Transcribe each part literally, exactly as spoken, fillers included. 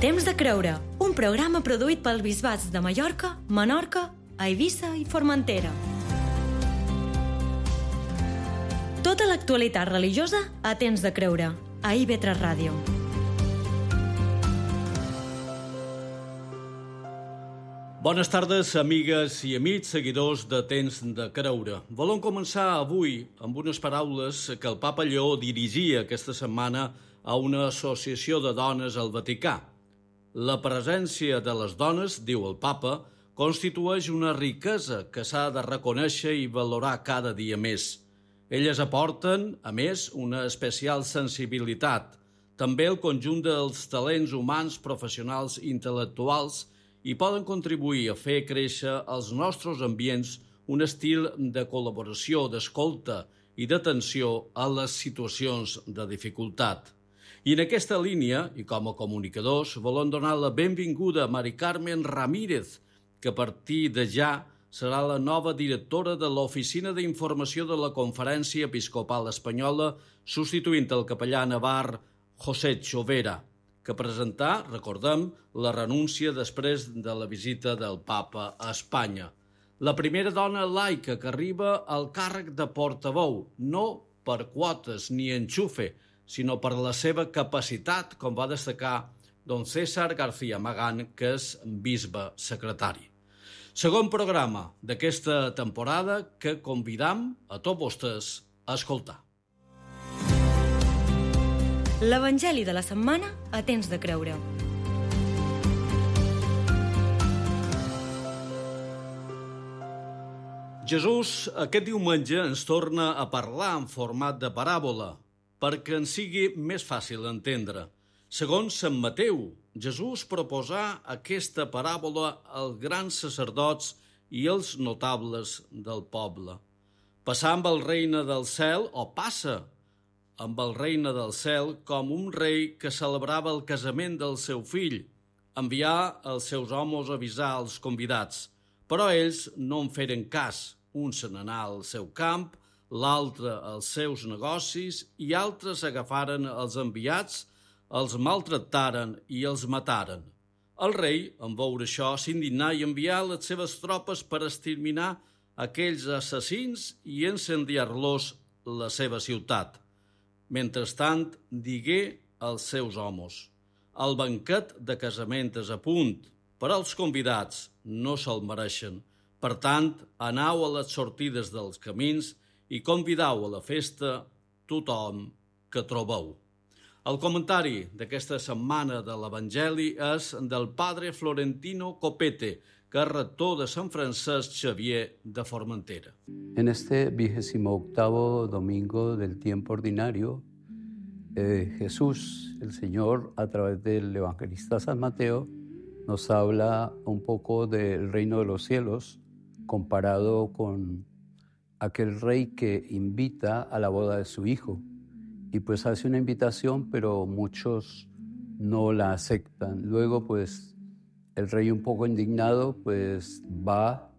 Temps de creure, un programa produït pels bisbats de Mallorca, Menorca, Eivissa i Formentera. Tota l'actualitat religiosa a Temps de creure, a I V tres Ràdio. Bones tardes, amigues i amics, seguidors de Temps de creure. Volem començar avui amb unes paraules que el papa Lleó dirigia aquesta setmana a una associació de dones al Vaticà. La presència de les dones, diu el papa, constitueix una riquesa que s'ha de reconèixer i valorar cada dia més. Elles aporten, a més, una especial sensibilitat, també el conjunt dels talents humans, professionals i intel·lectuals, i poden contribuir a fer créixer als nostres ambients un estil de col·laboració, d'escolta i d'atenció a les situacions de dificultat. I en aquesta línia, i com a comunicadors, volem donar la benvinguda a Mari Carmen Ramírez, que a partir de ja serà la nova directora de l'Oficina d'Informació de la Conferència Episcopal Espanyola, substituint el capellà navar José Chovera, que presentà, recordem, la renúncia després de la visita del papa a Espanya. La primera dona laica que arriba al càrrec de portaveu, no per quotes ni enxufe, sinó per la seva capacitat, com va destacar don César García Magán, que és bisbe secretari. Segon programa d'aquesta temporada que convidam a tots vostès a escoltar. L'Evangeli de la setmana a Temps de creure. Jesús aquest diumenge ens torna a parlar en format de paràbola, perquè ens sigui més fàcil d'entendre. Segons Sant Mateu, Jesús proposà aquesta paràbola als grans sacerdots i els notables del poble. Passar amb el regne del cel, o passa amb el regne del cel, com un rei que celebrava el casament del seu fill, enviar els seus homes a avisar els convidats. Però ells no en feren cas. Un se n'anà al seu camp, l'altre als seus negocis i altres agafaren els enviats, els maltractaren i els mataren. El rei, en veure això, s'indignà i envià les seves tropes per exterminar aquells assassins i incendiar-los la seva ciutat. Mentrestant, digué als seus homes: el banquet de casament és a punt, però els convidats no se'l mereixen. Per tant, anau a les sortides dels camins i convidau a la festa tothom que trobeu. El comentari d'aquesta setmana de l'Evangeli és del padre Florentino Copete, que és rector de Sant Francesc Xavier de Formentera. En este vigésimo octavo domingo del tiempo ordinario, eh, Jesús, el Señor, a través del evangelista San Mateo, nos habla un poco del reino de los cielos, comparado con aquel rey que invita a la boda de su hijo. Y pues hace una invitación, pero muchos no la aceptan. Luego, pues, el rey un poco indignado, pues, va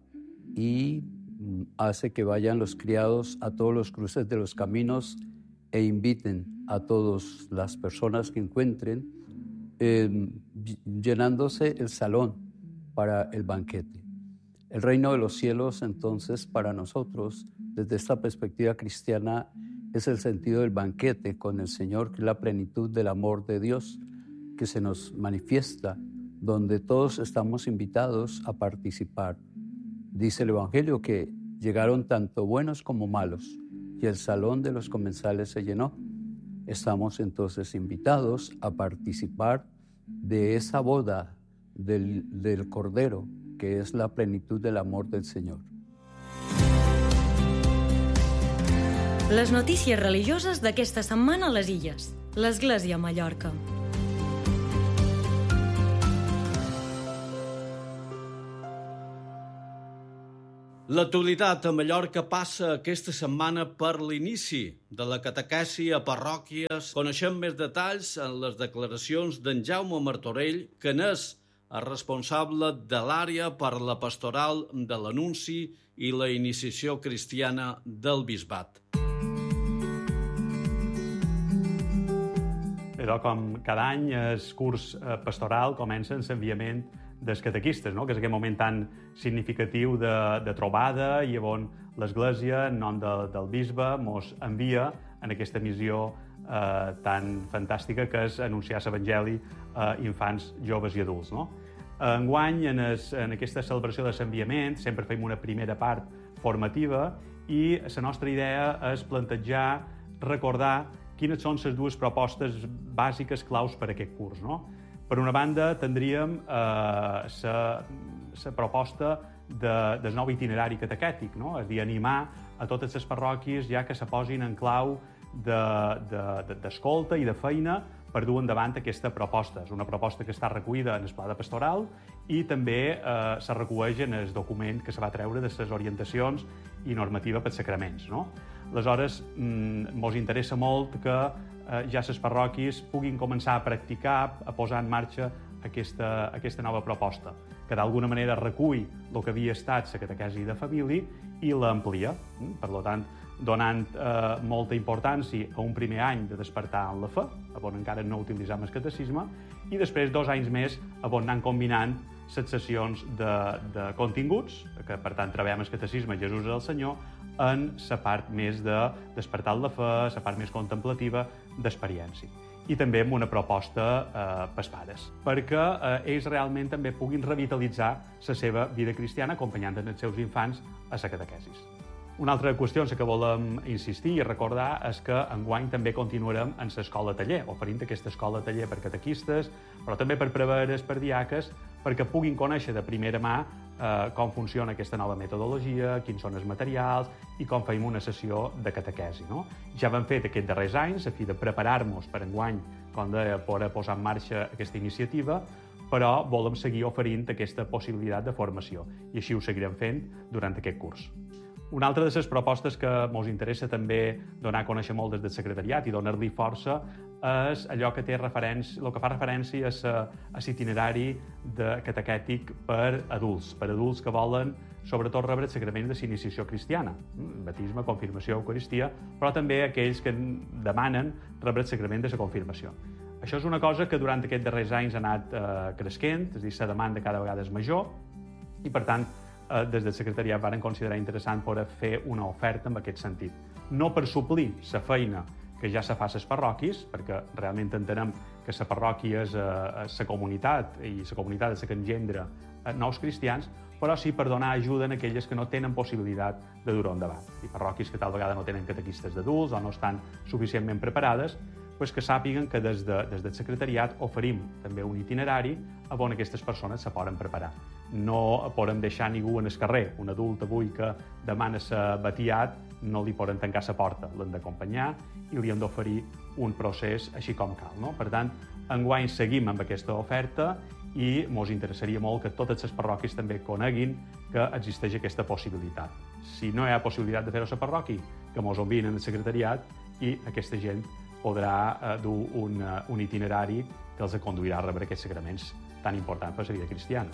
y hace que vayan los criados a todos los cruces de los caminos e inviten a todas las personas que encuentren, eh, llenándose el salón para el banquete. El reino de los cielos, entonces, para nosotros, desde esta perspectiva cristiana, es el sentido del banquete con el Señor, que es la plenitud del amor de Dios que se nos manifiesta, donde todos estamos invitados a participar. Dice el Evangelio que llegaron tanto buenos como malos y el salón de los comensales se llenó. Estamos entonces invitados a participar de esa boda del, del Cordero, que és la plenitud de l'amor del Senyor. Les notícies religioses d'aquesta setmana a les Illes. L'Església a Mallorca. L'actualitat a Mallorca passa aquesta setmana per l'inici de la catequesi a parròquies. Coneixem més detalls en les declaracions d'en Jaume Martorell, que n'és el responsable de l'àrea per la pastoral de l'anunci i la iniciació cristiana del bisbat. Allò com cada any el curs pastoral comença amb l'enviament dels catequistes, no? Que és aquest moment tan significatiu de, de trobada i on l'Església, en nom de, del bisbe, mos envia en aquesta missió eh, tan fantàstica que és anunciar l'Evangeli a infants, joves i adults, no? Enguany, en, es, en aquesta celebració de l'enviament, sempre fem una primera part formativa i la nostra idea és plantejar, recordar quines són les dues propostes bàsiques claus per a aquest curs, no? Per una banda, tindríem la eh, proposta de, del nou itinerari catequètic, no? És a dir, animar a totes les parròquies ja que se posin en clau d'escolta de, de, i de feina per dur endavant aquesta proposta. És una proposta que està recollida en el pla de pastoral i també eh, se recull en el document que se va treure de les orientacions i normativa pels sacraments, no? Aleshores, ens interessa molt que eh, ja les parròquies puguin començar a practicar, a posar en marxa aquesta, aquesta nova proposta, que d'alguna manera recull el que havia estat la catequesi de família i l'amplia. Per tant, donant eh, molta importància a un primer any de despertar en la fe, on encara no utilitzem el catecisme, i després dos anys més on anem combinant les sessions de, de continguts, que per tant treballem el catecisme Jesús és el Senyor, en la part més de despertar la fe, la part més contemplativa d'experiència. I també amb una proposta eh, pels pares, perquè eh, ells realment també puguin revitalitzar la seva vida cristiana acompanyant els seus infants a la catequesis. Una altra qüestió en la que volem insistir i recordar és que enguany també continuarem en l'escola taller, oferint aquesta escola taller per catequistes, però també per preveres, per diaques, perquè puguin conèixer de primera mà eh, com funciona aquesta nova metodologia, quins són els materials i com fem una sessió de catequesi, no? Ja vam fet aquests darrers anys a fi de preparar-nos per enguany, com deia, per posar en marxa aquesta iniciativa, però volem seguir oferint aquesta possibilitat de formació i així ho seguirem fent durant aquest curs. Una altra de les propostes que ens interessa també donar a conèixer molt des del secretariat i donar-li força és allò que té referència, el que fa referència a l'itinerari catequètic per adults, per adults que volen sobretot rebre el sacrament de l'iniciació cristiana, batisme, confirmació, eucaristia, però també aquells que demanen rebre el sacrament de la confirmació. Això és una cosa que durant aquests darrers anys ha anat eh, creixent, és a dir, la demanda cada vegada és major i, per tant, des del secretariat varen considerar interessant poder fer una oferta en aquest sentit. No per suplir la feina que ja se fa a les parròquies, perquè realment entenem que la parròquia és la comunitat i la comunitat és la que engendra nous cristians, però sí per donar ajuda a aquelles que no tenen possibilitat de dur-ho endavant. I parròquies que tal vegada no tenen catequistes d'adults o no estan suficientment preparades, pues que sàpiguen que des, de, des del secretariat oferim també un itinerari on aquestes persones se poden preparar. No podem deixar ningú en el carrer. Un adult avui que demana ser batiat no li poden tancar la porta, l'hem d'acompanyar i li hem d'oferir un procés així com cal, no? Per tant, enguany seguim amb aquesta oferta i ens interessaria molt que totes les parròquies també coneguin que existeix aquesta possibilitat. Si no hi ha possibilitat de fer-ho a la parròquia, que ens enviïn en el secretariat i aquesta gent podrà eh, dur un, uh, un itinerari que els conduirà a rebre aquests sacraments tan importants per la vida cristiana.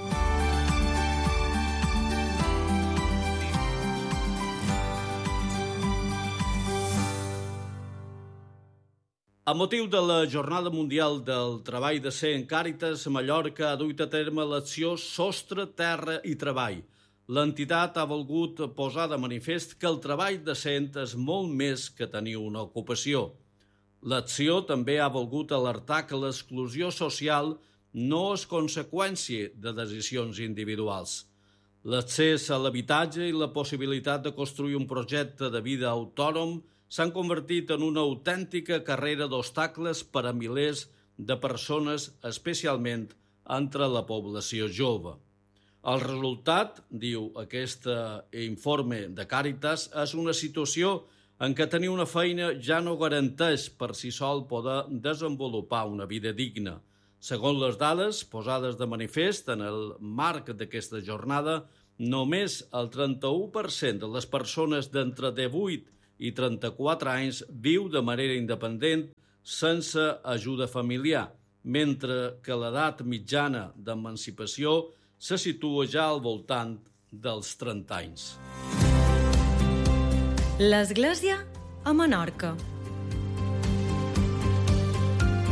A motiu de la Jornada Mundial del Treball Decent, Càritas Mallorca ha duit a terme l'acció Sostre, Terra i Treball. L'entitat ha volgut posar de manifest que el treball decent és molt més que tenir una ocupació. L'acció també ha volgut alertar que l'exclusió social no és conseqüència de decisions individuals. L'accés a l'habitatge i la possibilitat de construir un projecte de vida autònom s'han convertit en una autèntica carrera d'obstacles per a milers de persones, especialment entre la població jove. El resultat, diu aquest informe de Càritas, és una situació en què tenir una feina ja no garanteix per si sol poder desenvolupar una vida digna. Segons les dades posades de manifest en el marc d'aquesta jornada, només el trenta-u per cent de les persones d'entre divuit i trenta-quatre anys viu de manera independent sense ajuda familiar, mentre que l'edat mitjana d'emancipació se situa ja al voltant dels trenta anys. L'Església a Menorca.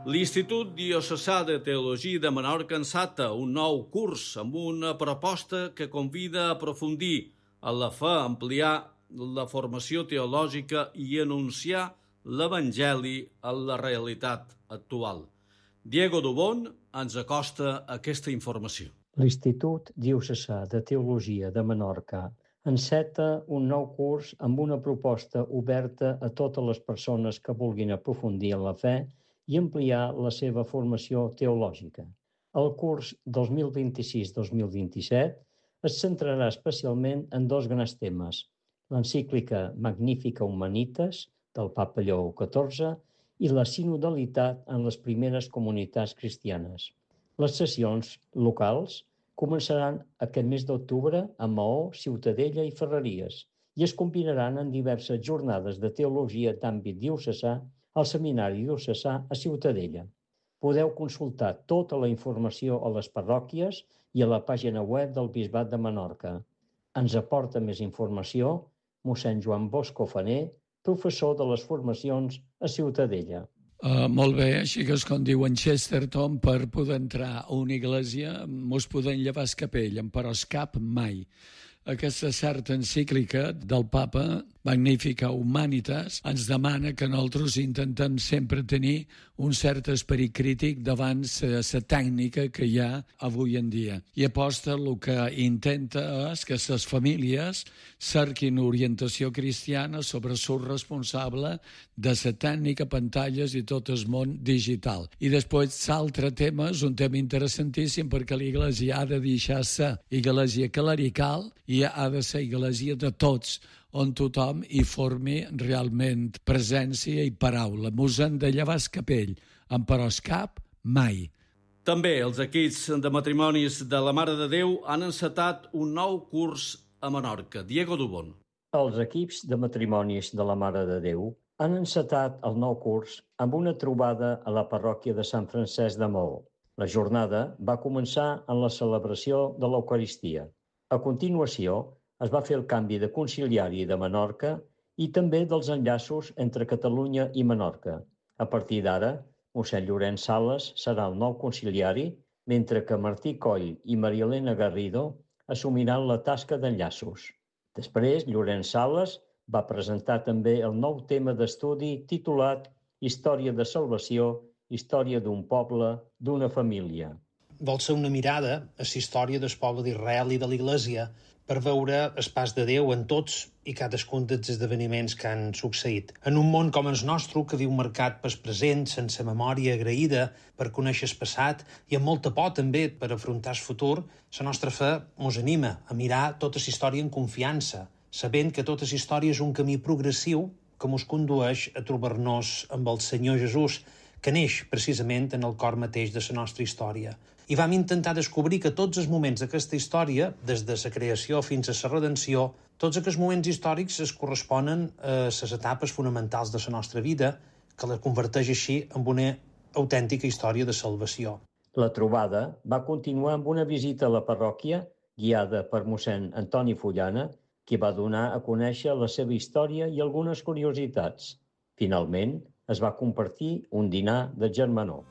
L'Institut Diocesà de Teologia de Menorca enceta un nou curs amb una proposta que convida a aprofundir en la fe, ampliar la formació teològica i anunciar l'Evangeli en la realitat actual. Diego Dubón ens acosta aquesta informació. L'Institut Diocesà de Teologia de Menorca enceta un nou curs amb una proposta oberta a totes les persones que vulguin aprofundir en la fe i ampliar la seva formació teològica. El curs dos mil vint-i-sis dos mil vint-i-set es centrarà especialment en dos grans temes: l'encíclica Magnificat Humanitas del Papa Lleó catorze i la sinodalitat en les primeres comunitats cristianes. Les sessions locals començaran aquest mes d'octubre a Maó, Ciutadella i Ferreries i es combinaran en diverses jornades de teologia d'àmbit diocesà al Seminari Diocesà a Ciutadella. Podeu consultar tota la informació a les parròquies i a la pàgina web del Bisbat de Menorca. Ens aporta més informació mossèn Joan Bosco Faner, professor de les formacions a Ciutadella. Uh, molt bé, així que és com diuen Chesterton, per poder entrar a una església mos podem llevar el capell, però el cap mai. Aquesta certa encíclica del Papa, Magnificat Humanitas, ens demana que nosaltres intentem sempre tenir un cert esperit crític davant la tècnica que hi ha avui en dia. I aposta el que intenta és que les famílies cerquin orientació cristiana sobre el responsable de la tècnica, pantalles i tot el món digital. I després l'altre tema és un tema interessantíssim perquè l'Església ha de deixar ser Església clerical i ha de ser Església de tots, on tothom hi formi realment presència i paraula. Mos hem de llevar el capell, però el cap mai. També els equips de matrimonis de la Mare de Déu han encetat un nou curs a Menorca. Diego Dubón. Els equips de matrimonis de la Mare de Déu han encetat el nou curs amb una trobada a la parròquia de Sant Francesc de Maó. La jornada va començar en la celebració de l'Eucaristia. A continuació, es va fer el canvi de conciliari de Menorca i també dels enllaços entre Catalunya i Menorca. A partir d'ara, mossèn Llorenç Sales serà el nou conciliari, mentre que Martí Coll i Maria Elena Garrido assumiran la tasca d'enllaços. Després, Llorenç Sales va presentar també el nou tema d'estudi titulat Història de salvació, història d'un poble, d'una família. Vol ser una mirada a la història del poble d'Israel i de l'Església per veure el pas de Déu en tots i cadascun dels esdeveniments que han succeït. En un món com el nostre, que viu marcat pel present, sense memòria agraïda per conèixer el passat i amb molta por també per afrontar el futur, la nostra fe ens anima a mirar tota la història en confiança, sabent que tota la història és un camí progressiu que ens condueix a trobar-nos amb el Senyor Jesús, que neix precisament en el cor mateix de la nostra història. I vam intentar descobrir que tots els moments d'aquesta història, des de la creació fins a la redenció, tots aquests moments històrics es corresponen a les etapes fonamentals de la nostra vida, que la converteix així en una autèntica història de salvació. La trobada va continuar amb una visita a la parròquia, guiada per mossèn Antoni Fullana, qui va donar a conèixer la seva història i algunes curiositats. Finalment, es va compartir un dinar de germanor.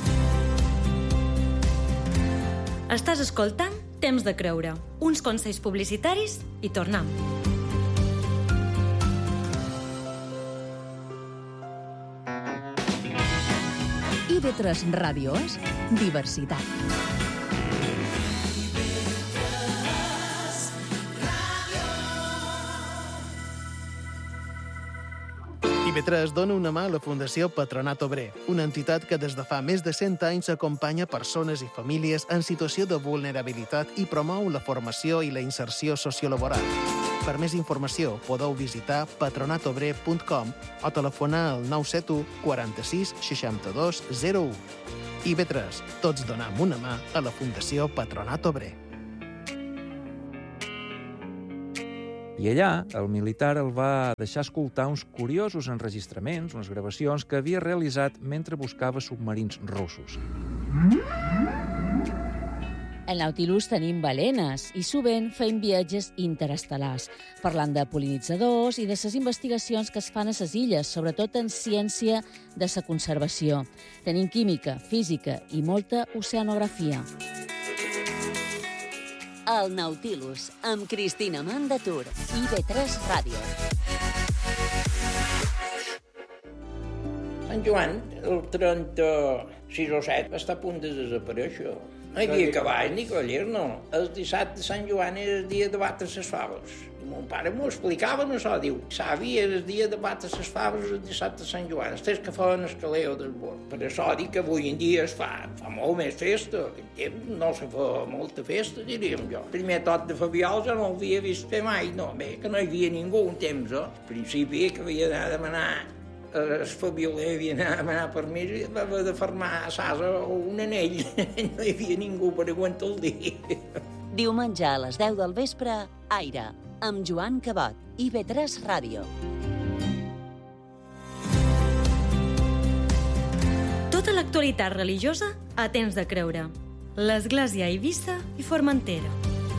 Estàs escoltant Temps de Creure, uns consells publicitaris i tornem. I ve tres Ràdio és diversitat. I ve tres dona una mà a la Fundació Patronat Obrer, una entitat que des de fa més de cent anys acompanya persones i famílies en situació de vulnerabilitat i promou la formació i la inserció sociolaboral. Per més informació podeu visitar patronatobrer punt com o telefonar al nou set u quaranta-sis seixanta-dos zero u. I ve tres, tots donem una mà a la Fundació Patronat Obrer. I allà, el militar el va deixar escoltar uns curiosos enregistraments, unes gravacions que havia realitzat mentre buscava submarins russos. Al Nautilus tenim balenes i sovint fem viatges interestel·lars, parlant de pol·linitzadors i de les investigacions que es fan a les illes, sobretot en ciència de la conservació. Tenim química, física i molta oceanografia. El Nautilus, amb Cristina Mandatur, I V tres Ràdio. Sant Joan, el trenta-sis o set, està a punt de desaparèixer. No hi havia cavalls ni cavallers, no. El dissabte de Sant Joan era el dia de batre les faves. I mon pare m'ho explicava, no això, diu, savi, era el dia de batre les faves el dissabte de Sant Joan, els tres que feien el caleo del bord. Per això dic que avui en dia es fa, fa molt més festa, aquell temps no se fa molta festa, diríem jo. El primer tot de Fabiol jo no l'havia vist fer mai, no, bé, que no hi havia ningú un temps, eh? Al principi que havia d'anar a demanar el Fabioler havia d'anar a demanar permís i va haver de fermar a Sasa un anell. No hi havia ningú per aguantar el dia. Diumenge a les deu del vespre, Aire, amb Joan Cabot, I V tres Ràdio. Tota l'actualitat religiosa a temps de creure. L'Església a Eivissa i Formentera.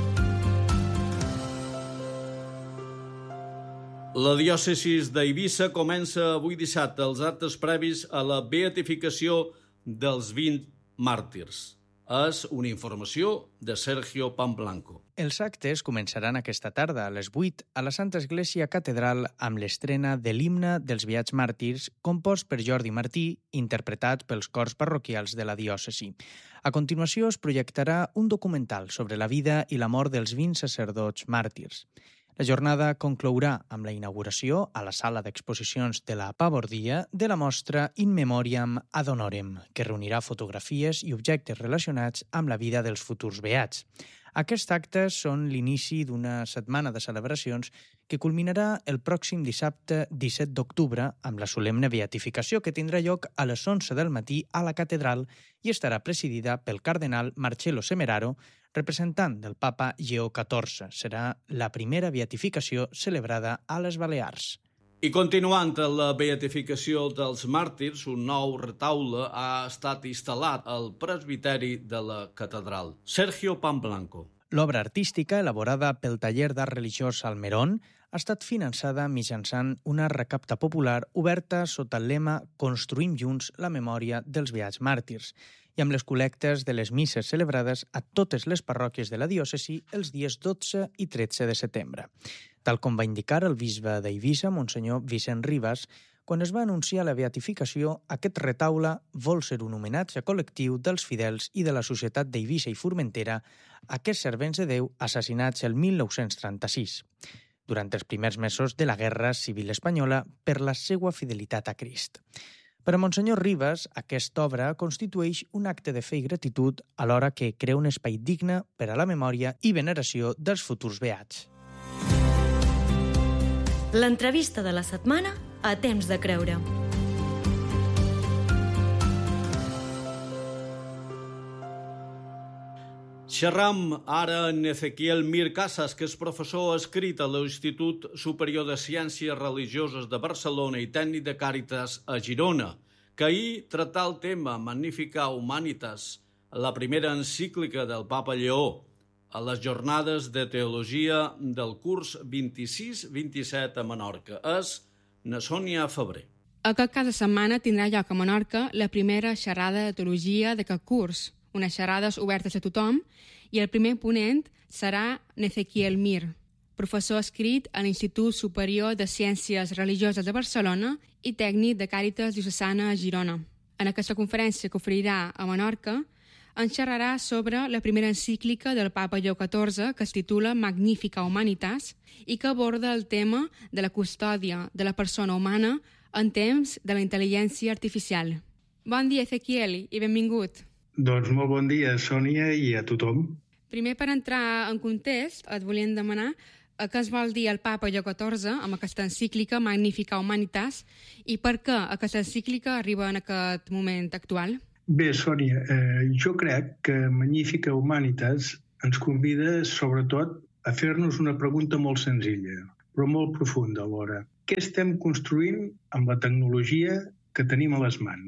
La diòcesi d'Eivissa comença avui dissabte els actes previs a la beatificació dels vint màrtirs. És una informació de Sergio Pamblanco. Els actes començaran aquesta tarda a les vuit a la Santa Església Catedral amb l'estrena de l'himne dels Beats Màrtirs compost per Jordi Martí, interpretat pels cors parroquials de la diòcesi. A continuació es projectarà un documental sobre la vida i la mort dels vint sacerdots màrtirs. La jornada conclourà amb la inauguració a la sala d'exposicions de la Pabordia de la mostra In Memoriam ad Honorem, que reunirà fotografies i objectes relacionats amb la vida dels futurs beats. Aquests actes són l'inici d'una setmana de celebracions que culminarà el pròxim dissabte disset d'octubre amb la solemne beatificació que tindrà lloc a les onze del matí a la catedral i estarà presidida pel cardenal Marcello Semeraro, representant del papa Lleó catorze. Serà la primera beatificació celebrada a les Balears. I continuant la beatificació dels màrtirs, un nou retaule ha estat instal·lat al presbiteri de la catedral. Sergio Pamblanco. L'obra artística, elaborada pel taller d'art religiós Almerón, ha estat finançada mitjançant una recapta popular oberta sota el lema «Construïm junts la memòria dels beats màrtirs» i amb les col·lectes de les misses celebrades a totes les parròquies de la diòcesi els dies dotze i tretze de setembre. Tal com va indicar el bisbe d'Eivissa, Monsenyor Vicent Ribas, quan es va anunciar la beatificació, aquest retaule vol ser un homenatge col·lectiu dels fidels i de la societat d'Eivissa i Formentera a aquests servents de Déu assassinats el mil nou-cents trenta-sis, durant els primers mesos de la Guerra Civil Espanyola per la seva fidelitat a Crist. Per a Monsenyor Ribas, aquesta obra constitueix un acte de fe i gratitud alhora que crea un espai digne per a la memòria i veneració dels futurs beats. L'entrevista de la setmana a Temps de Creure. Xerram ara en Ezequiel Mir Casas, que és professor escrit a l'Institut Superior de Ciències Religioses de Barcelona i tècnic de Càritas a Girona, que ahir tractà el tema Magnificat Humanitas, la primera encíclica del Papa Lleó, a les jornades de teologia del curs vint-i-sis vint-i-set a Menorca. És na Sònia Febrer. Aquest cada setmana tindrà lloc a Menorca la primera xerrada de teologia d'aquest curs, unes xerrades obertes a tothom, i el primer ponent serà Ezequiel Mir, professor escrit a l'Institut Superior de Ciències Religioses de Barcelona i tècnic de Càritas Diocesana a Girona. En aquesta conferència que oferirà a Menorca, ens xerrarà sobre la primera encíclica del Papa Lleó catorze, que es titula Magnificat Humanitas, i que aborda el tema de la custòdia de la persona humana en temps de la intel·ligència artificial. Bon dia, Ezequiel, i benvingut. Doncs molt bon dia, Sònia, i a tothom. Primer, per entrar en context, et volíem demanar què es vol dir el Papa Lleó catorze amb aquesta encíclica Magnificat Humanitas i per què aquesta encíclica arriba en aquest moment actual. Bé, Sònia, eh, jo crec que Magnificat Humanitas ens convida, sobretot, a fer-nos una pregunta molt senzilla, però molt profunda alhora. Què estem construint amb la tecnologia que tenim a les mans?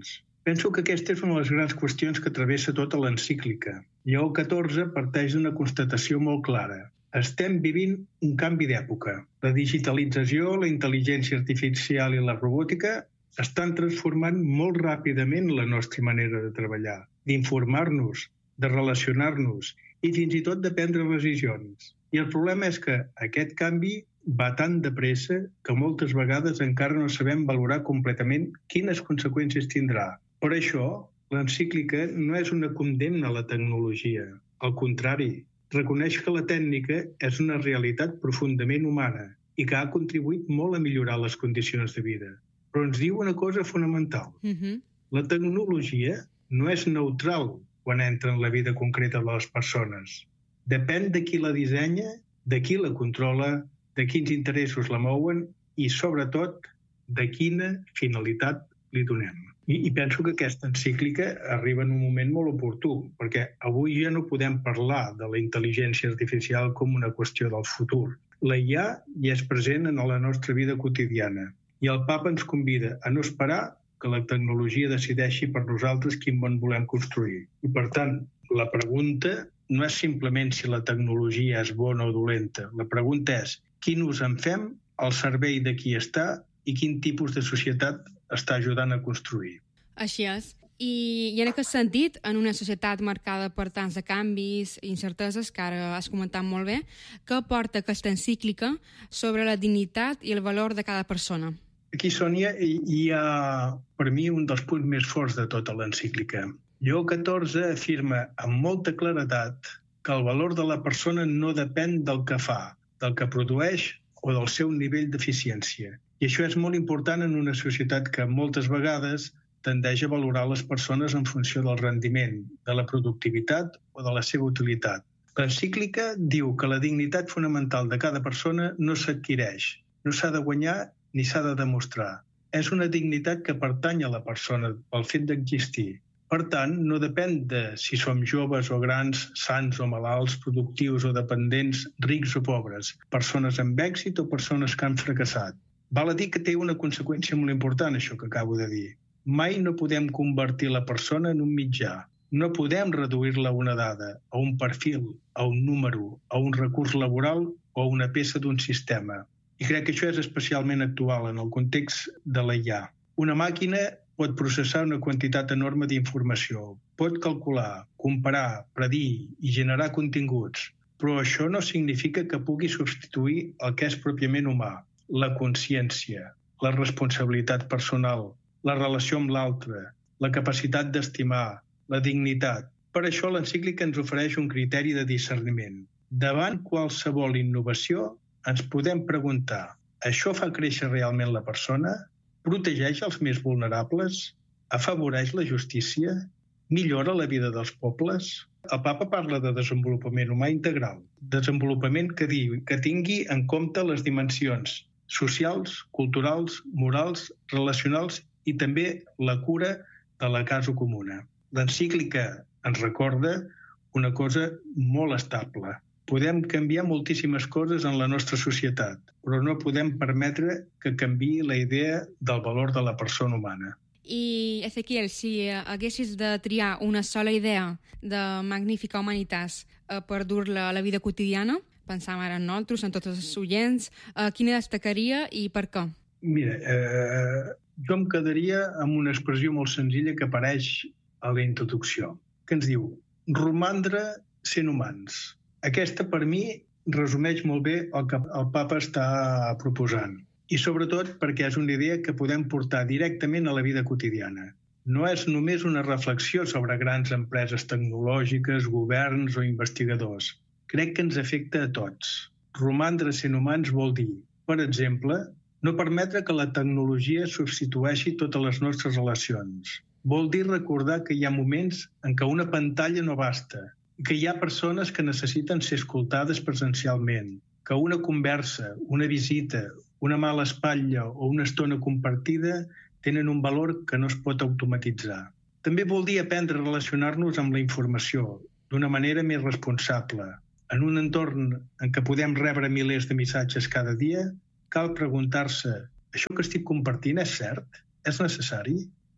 Penso que aquesta és una de les grans qüestions que travessa tota l'encíclica. Lleó catorze parteix d'una constatació molt clara. Estem vivint un canvi d'època. La digitalització, la intel·ligència artificial i la robòtica estan transformant molt ràpidament la nostra manera de treballar, d'informar-nos, de relacionar-nos i fins i tot de prendre decisions. I el problema és que aquest canvi va tan de pressa que moltes vegades encara no sabem valorar completament quines conseqüències tindrà. Per això, l'encíclica no és una condemna a la tecnologia. Al contrari, reconeix que la tècnica és una realitat profundament humana i que ha contribuït molt a millorar les condicions de vida. Però ens diu una cosa fonamental. Uh-huh. La tecnologia no és neutral quan entra en la vida concreta de les persones. Depèn de qui la dissenya, de qui la controla, de quins interessos la mouen i, sobretot, de quina finalitat li donem. I, i penso que aquesta encíclica arriba en un moment molt oportú, perquè avui ja no podem parlar de la intel·ligència artificial com una qüestió del futur. La I A ja és present en la nostra vida quotidiana i el papa ens convida a no esperar que la tecnologia decideixi per nosaltres quin món volem construir. I, per tant, la pregunta no és simplement si la tecnologia és bona o dolenta. La pregunta és quin ús en fem al servei de qui està i quin tipus de societat està ajudant a construir. Així és. I, I en aquest sentit, en una societat marcada per tants de canvis i incerteses, que ara has comentat molt bé, què aporta aquesta encíclica sobre la dignitat i el valor de cada persona? Aquí, Sònia, hi ha, per mi, un dels punts més forts de tota l'encíclica. Lleó catorze afirma amb molta claredat que el valor de la persona no depèn del que fa, del que produeix o del seu nivell d'eficiència. I això és molt important en una societat que moltes vegades tendeix a valorar les persones en funció del rendiment, de la productivitat o de la seva utilitat. L'encíclica diu que la dignitat fonamental de cada persona no s'adquireix, no s'ha de guanyar ni s'ha de demostrar. És una dignitat que pertany a la persona pel fet d'existir. Per tant, no depèn de si som joves o grans, sans o malalts, productius o dependents, rics o pobres, persones amb èxit o persones que han fracassat. Val a dir que té una conseqüència molt important, això que acabo de dir. Mai no podem convertir la persona en un mitjà. No podem reduir-la a una dada, a un perfil, a un número, a un recurs laboral o a una peça d'un sistema. I crec que això és especialment actual en el context de la I A. Una màquina pot processar una quantitat enorme d'informació, pot calcular, comparar, predir i generar continguts, però això no significa que pugui substituir el que és pròpiament humà, la consciència, la responsabilitat personal, la relació amb l'altre, la capacitat d'estimar, la dignitat. Per això l'encíclica ens ofereix un criteri de discerniment. Davant qualsevol innovació ens podem preguntar: això fa créixer realment la persona? Protegeix els més vulnerables? Afavoreix la justícia? Millora la vida dels pobles? El papa parla de desenvolupament humà integral, desenvolupament que diu que tingui en compte les dimensions socials, culturals, morals, relacionals i també la cura de la casa comuna. L'encíclica ens recorda una cosa molt estable. Podem canviar moltíssimes coses en la nostra societat, però no podem permetre que canviï la idea del valor de la persona humana. I, Ezequiel, si haguessis de triar una sola idea de Magnífica Humanitas per dur-la a la vida quotidiana, pensam ara en nosaltres, en tots els oients, quina destacaria i per què? Mira, eh, jo em quedaria amb una expressió molt senzilla que apareix a la introducció, que ens diu romandre sent humans. Aquesta, per mi, resumeix molt bé el que el papa està proposant. I sobretot perquè és una idea que podem portar directament a la vida quotidiana. No és només una reflexió sobre grans empreses tecnològiques, governs o investigadors. Crec que ens afecta a tots. Romandre sent humans vol dir, per exemple, no permetre que la tecnologia substitueixi totes les nostres relacions. Vol dir recordar que hi ha moments en què una pantalla no basta, que hi ha persones que necessiten ser escoltades presencialment, que una conversa, una visita, una mala espatlla o una estona compartida tenen un valor que no es pot automatitzar. També vol dir aprendre a relacionar-nos amb la informació d'una manera més responsable. En un entorn en què podem rebre milers de missatges cada dia, cal preguntar-se: això que estic compartint és cert? És necessari?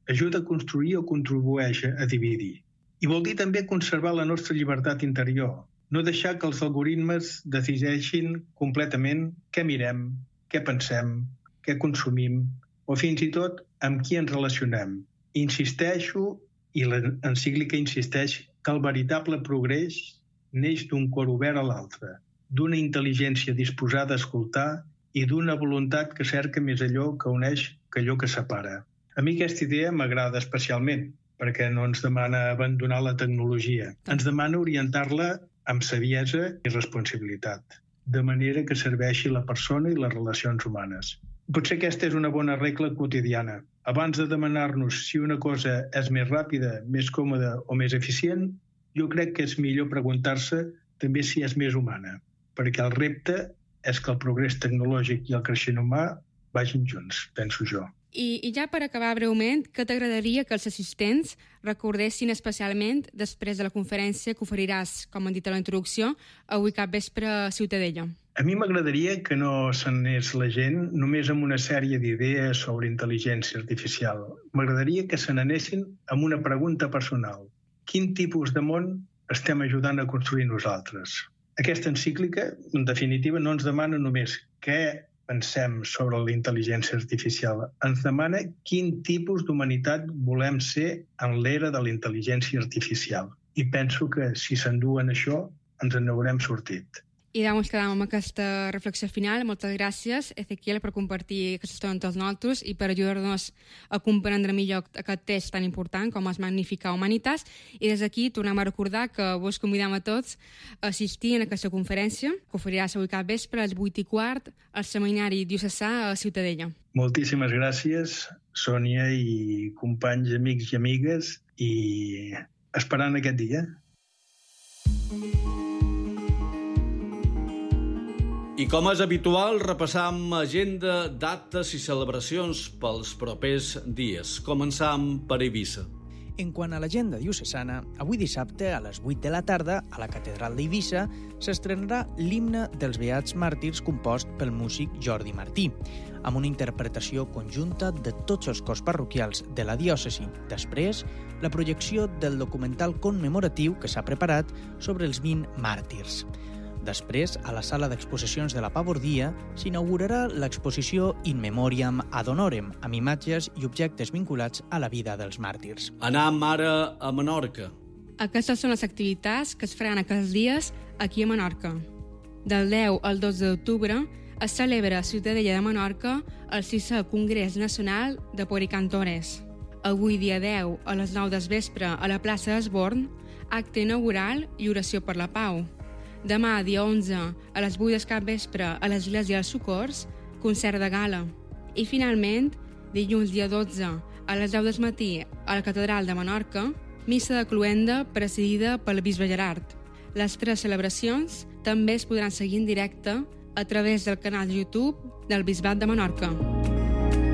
ajuda a construir o contribueix a dividir. I vol dir també conservar la nostra llibertat interior, no deixar que els algoritmes decideixin completament què mirem, què pensem, què consumim, o fins i tot amb qui ens relacionem. Insisteixo, i l'encíclica insisteix, que el veritable progrés neix d'un cor obert a l'altre, d'una intel·ligència disposada a escoltar i d'una voluntat que cerca més allò que uneix que allò que separa. A mi aquesta idea m'agrada especialment, perquè no ens demana abandonar la tecnologia. Ens demana orientar-la amb saviesa i responsabilitat, de manera que serveixi la persona i les relacions humanes. Potser aquesta és una bona regla quotidiana. Abans de demanar-nos si una cosa és més ràpida, més còmoda o més eficient, jo crec que és millor preguntar-se també si és més humana, perquè el repte és que el progrés tecnològic i el creixement humà vagin junts, penso jo. I, I ja per acabar breument, què t'agradaria que els assistents recordessin especialment després de la conferència que oferiràs, com han dit a la introducció, avui cap vespre a Ciutadella? A mi m'agradaria que no s'anés la gent només amb una sèrie d'idees sobre intel·ligència artificial. M'agradaria que se n'anessin amb una pregunta personal. Quin tipus de món estem ajudant a construir nosaltres? Aquesta encíclica, en definitiva, no ens demana només què pensem sobre la intel·ligència artificial. Ens demana quin tipus d'humanitat volem ser en l'era de la intel·ligència artificial. I penso que si s'enduen això, ens en haurem sortit. I doncs quedam amb aquesta reflexió final. Moltes gràcies, Ezequiel, per compartir aquesta estona amb tots nosaltres i per ajudar-nos a comprendre millor aquest text tan important com és Magnificar Humanitas. I des d'aquí tornem a recordar que vos convidem a tots a assistir a aquesta conferència que oferiràs avui cap vespre a les vuit i quart al Seminari Diocesà a Ciutadella. Moltíssimes gràcies, Sònia i companys, amics i amigues, i esperant aquest dia. I com és habitual, repassam agenda, dates i celebracions pels propers dies. Començam per Eivissa. En quant a l'agenda diocesana, avui dissabte a les vuit de la tarda, a la Catedral d'Eivissa, s'estrenarà l'himne dels Beats Màrtirs compost pel músic Jordi Martí, amb una interpretació conjunta de tots els cors parroquials de la diòcesi. Després, la projecció del documental commemoratiu que s'ha preparat sobre els vint màrtirs. Després, a la sala d'exposicions de la Pavordia, s'inaugurarà l'exposició In Memoriam ad Honorem, amb imatges i objectes vinculats a la vida dels màrtirs. Anam ara a Menorca. Aquestes són les activitats que es faran aquests dies aquí a Menorca. Del deu al dotze d'octubre es celebra a Ciutadella de Menorca el sisè Congrés Nacional de Poricantores. Avui, dia deu, a les nou del vespre, a la plaça d'Esborn, acte inaugural i oració per la pau. Demà, dia onze, a les vuit del capvespre, a l'Església dels Socors, concert de gala. I finalment, dilluns, dia dotze, a les deu del matí, a la Catedral de Menorca, missa de cloenda presidida pel bisbe Gerard. Les tres celebracions també es podran seguir en directe a través del canal YouTube del Bisbat de Menorca.